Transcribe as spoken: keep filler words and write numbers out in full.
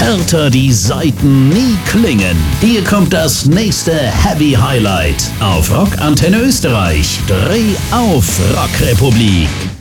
härter die Saiten nie klingen. Hier kommt das nächste Heavy Highlight auf Rock Antenne Österreich. Dreh auf, Rockrepublik.